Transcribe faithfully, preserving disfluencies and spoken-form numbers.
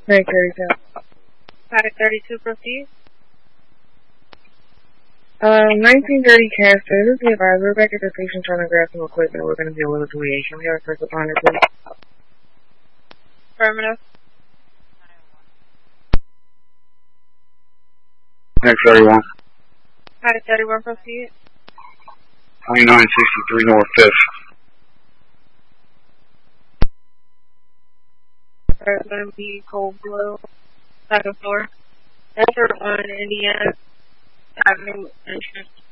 nine thirty-two. Paddock thirty-two, proceed. Um, nineteen thirty Castor, this is the advisor. We're back at the station trying to grab some equipment. We're going to deal with a two eight. Can we have a first responder, please? Affirmative. Next thirty-one. Paddock thirty-one, proceed. twenty-nine sixty-three North fifth. It's going to be Cold Blue, second floor. Enter on Indiana Avenue entrance.